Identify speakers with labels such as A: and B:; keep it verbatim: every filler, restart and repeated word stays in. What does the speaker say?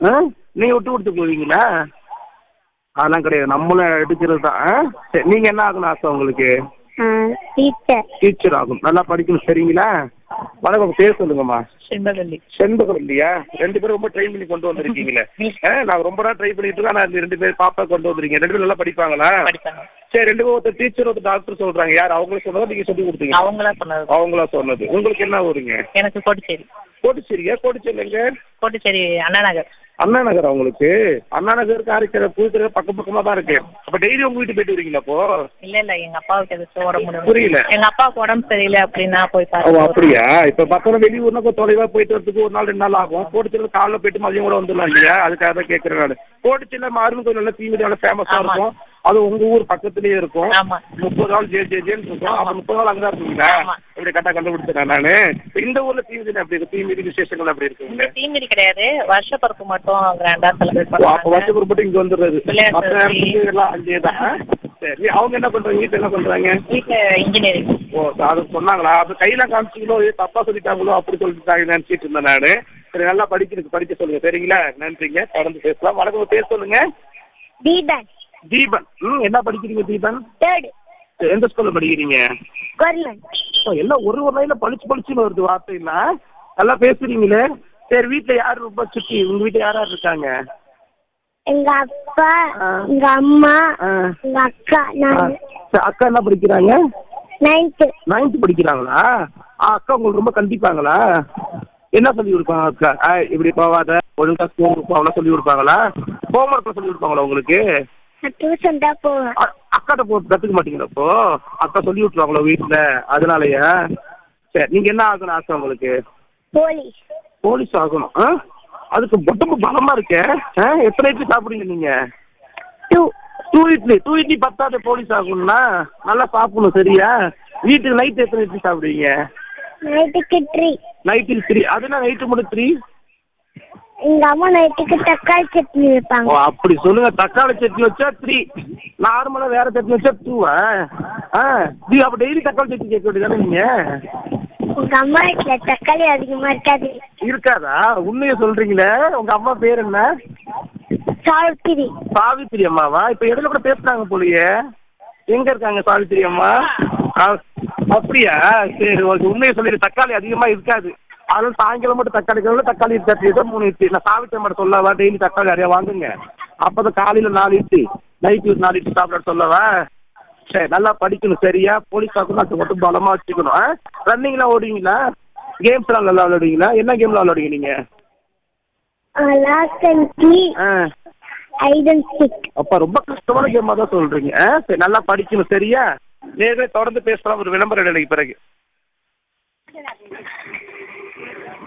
A: ஆ நீங்கள் விட்டு கொடுத்து போவீங்களா? அதெல்லாம் கிடையாது, நம்மளும் எடுக்கிறது தான். ஆ சரி, நீங்கள் என்ன ஆகணும் ஆசை உங்களுக்கு?
B: டீச்சர்.
A: டீச்சர் ஆகும். நல்லா படிக்கணும் சரிங்களா? வணக்கம், பேர் சொல்லுங்கம்மா.
C: செண்பகவல்லி.
A: செண்பகவல்லியா? ரெண்டு பேரும் ரொம்ப ட்ரை பண்ணி கொண்டு வந்திருக்கீங்களே. நான் ரொம்ப நாள் ட்ரை பண்ணிட்டு இருக்கேன். நான் ரெண்டு பேரும் பாப்பா கொண்டு வந்திருக்கீங்க. ரெண்டு பேரும் நல்லா படிப்பாங்களா?
C: படிப்பாங்க.
A: சரி, ரெண்டு பேரும் ஒருத்தர் டீச்சர் ஒருத்தர் டாக்டர் சொல்றாங்க. யார் அவங்களே சொன்னதா நீங்க சொல்லி கொடுத்தீங்க?
C: அவங்களா சொன்னது.
A: அவங்களா சொன்னது. உங்களுக்கு என்ன ஊருங்க?
C: எனக்கு கோட்டுச்சேரி.
A: கோட்டுச்சேரியா? கோட்டுச்சேரி எங்க?
C: கோட்டுச்சேரி அண்ணா நகர்.
A: அண்ணா நகர். அவங்களுக்கு அண்ணா நகர் காரைக்கிற புதுக்கிற பக்கம் பக்கமா தான் இருக்கு. அப்ப டெய்லி உங்க வீட்டு போயிட்டு வரீங்களா? அப்போ
C: இல்ல இல்ல, எங்க அப்பாவுக்கு எது உடம்பு முடியல.
A: புரியல.
C: எங்க அப்பாவுக்கு உடம்பு சரியில்லை அப்படின்னா போய்
A: ஓ
C: பாருங்க.
A: அப்படியா? இப்ப பக்கம் வெளியூர்னா கொஞ்சம் தொலைவா போயிட்டு வரதுக்கு ஒரு நாள் ரெண்டு நாள் ஆகும். கோட்டுச்சேரியில் காலைல போயிட்டு மதியம் கூட வந்துடலாம் இல்லையா? அதுக்காக தான் கேட்கறேன் நான். கோட்டுச்சேரியில் மாறும் கோயில் நல்லா தீமிதி நல்லா ஃபேமஸா இருக்கும். அது உங்க ஊர் பக்கத்துலயே இருக்கும். முப்பது நாள் ஜே ஜே ஜேன்னு இருக்கும். அப்ப முப்பது நாள் அங்கதான் இருக்கீங்களா? இப்படி கரெக்டா கண்டுபிடிச்சேன் நானு. இந்த ஊர்ல தீமிதி அப்படி இருக்கு? தீமிதி விசேஷங்கள் அப்படி இருக்குங்க?
C: தீமிதி கிடையாது, வருஷ பிறப்பு மட்டும் கிராண்டா செலிப்ரேட்
A: பண்ணுவாங்க. அப்ப வருஷ பிறப்பு மட்டும் இங்க வந்துடுறது. மற்ற நேரத்துக்கு எல்லாம் அங்கேயே தான். சரி, அவங்க என்ன பண்றாங்க? வீட்டுல என்ன பண்றாங்க?
C: வீட்டுல இன்ஜினியரிங்.
A: ஓ, அது சொன்னாங்களா? அப்ப கையில காமிச்சிங்களோ தப்பா சொல்லிட்டாங்களோ அப்படி சொல்லிட்டாங்க நினைச்சிட்டு இருந்தேன் நானு. சரி, நல்லா படிக்கிறதுக்கு படிக்க சொல்லுங்க சரிங்களா? நன்றிங்க, தொடர்ந்து பேசலாம். வணக்கம், பேர் சொல்லுங்க.
B: தீபன்.
A: தீபன். ம் என்ன படிக்கிறீங்க தீபன்?
B: தேர்ட்.
A: எந்த ஸ்கூல்ல படிக்கிறீங்க?
B: கவர்மெண்ட்.
A: எல்லாம் ஒரு ஒரு லைன்ல பளிச்சு பளிச்சுன்னு வருது வார்த்தையில. நல்லா பேசுறீங்களே. சரி, வீட்டுல யாரு ரொம்ப சுத்தி? உங்க வீட்டுல யார் யார் இருக்காங்க?
B: எங்க அப்பா, எங்க அம்மா, எங்க அக்கா. நான்.
A: அக்கா என்ன படிக்கிறாங்க?
B: நைன்த்.
A: நைன்த் படிக்கிறாங்களா? அக்கா உங்களுக்கு ரொம்ப கண்டிப்பாங்களா? என்ன சொல்லி கொடுப்பாங்க அக்கா? இப்படி போவாத, ஒழுங்கா ஸ்கூலுக்கு போகலாம் சொல்லி கொடுப்பாங்களா? ஹோம்ஒர்க்ல சொல்லி கொடுப்பாங்களா உங்களுக்கு?
B: டியூஷன் தான் போவேன்.
A: அக்காட்ட போட்டு கற்றுக்க மாட்டீங்களா? அப்போ அக்கா சொல்லி விட்டுருவாங்களோ வீட்டில், அதனாலயா? சரி, நீங்கள் என்ன ஆகணும் ஆசை உங்களுக்கு?
B: போலீஸ்.
A: போலீஸ் ஆகணும். ஆ அதுக்கு உடம்பு பலமாக இருக்கே. ஆ எத்தனை இட்லி சாப்பிடுங்க நீங்கள்?
B: Two.
A: Two idli. Two idli பத்தாது போலீஸ் ஆகணும்னா நல்லா சாப்பிடணும் சரியா? வீட்டுக்கு நைட்டு எத்தனை இட்லி சாப்பிடுவீங்க?
B: நைட்டுக்கு த்ரீ.
A: நைட்டுக்கு த்ரீ. அதுனா நைட்டு மட்டும் த்ரீ?
B: எங்க அம்மா நைட்டுக்கு தக்காளி சட்னி வைப்பாங்க.
A: ஓ அப்படி சொல்லுங்க. தக்காளி சட்னி வச்சா த்ரீ, நார்மலா வேற சட்னி வச்சா டூவா? ஆ நீ அப்ப டெய்லி தக்காளி சட்னி கேட்க வேண்டியதானே நீங்க?
B: உங்க அம்மா வீட்டுல தக்காளி அதிகமா இருக்காது.
A: இருக்காதா? உண்மையை சொல்றீங்களே. உங்க அம்மா பேர் என்ன?
B: சாவித்திரி.
A: சாவித்திரி அம்மாவா? இப்ப இடையில கூட பேசுறாங்க போலியே. எங்க இருக்காங்க சாவித்திரி அம்மா? அப்படியா? சரி ஓகே. உண்மையை சொல்லிடு, தக்காளி அதிகமா இருக்காது. அதனால சாயங்காலம் மட்டும் தக்காளி கலவில் தக்காளி சட்னி தான் மூணு இட்லி. நான் சாவித்திரி மட்டும் சொல்லவா? டெய்லி தக்காளி நிறையா வாங்குங்க. அப்போதான் காலையில் நாலு இட்லி, நைட்டு நாலு இட்லி சாப்பிட சொல்லவா? சரி, நல்லா படிக்கணும் சரியா? போலீஸ் ஆகணும். அது மட்டும் பலமாக வச்சுக்கணும். ரன்னிங்லாம் ஓடுவீங்களா? கேம்ஸ்லாம் நல்லா விளையாடுவீங்களா? என்ன கேம்லாம் விளையாடுவீங்க நீங்கள்? அப்பா ரொம்ப கஷ்டமான கேமாக தான் சொல்கிறீங்க. சரி, நல்லா படிக்கணும் சரியா? நேரே தொடர்ந்து பேசலாம் ஒரு விளம்பர நிலைக்கு பிறகு.